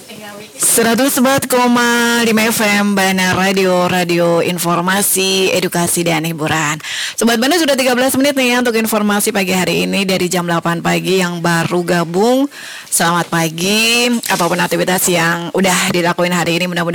104,5 FM Bana Radio informasi, edukasi dan hiburan. Sobat Bana, sudah 13 menit nih ya untuk informasi pagi hari ini dari jam 8 pagi yang baru gabung. Selamat pagi, apapun aktivitas yang udah dilakuin hari ini, mudah-mudahan